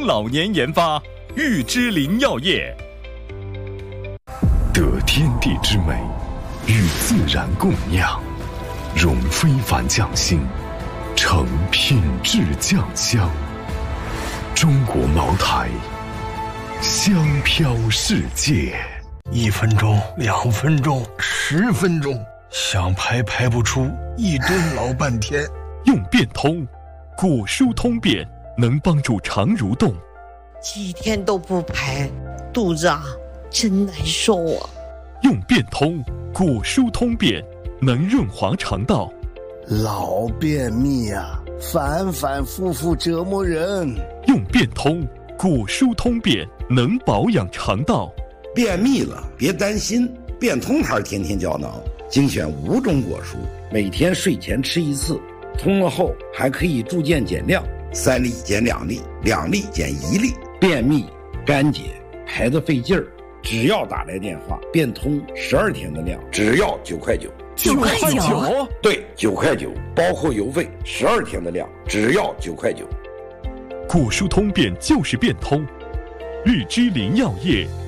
老年研发，玉芝林药业。 得天地之美，与自然共酿，融非凡匠心，成品质酱香。中国茅台，香飘世界。 1分钟、2分钟、10分钟，想排不出，一蹲老半天。 用变通，果蔬通便，能帮助肠蠕动。 几天都不排，肚子真难受啊。 用变通，果蔬通便，能润滑肠道。 老便秘反复折磨人。 用变通，果蔬通便，能保养肠道。 便秘了别担心，变通牌天天胶囊精选5种果蔬，每天睡前吃1次，通了后还可以逐渐减量，3粒减2粒，2粒减1粒。便秘干结排得费劲儿，只要打来电话，变通12天的量，只要9块9。 9块9？ 对，9块9，包括邮费，12天的量，只要9块9。 果蔬通便就是变通，玉芝林药业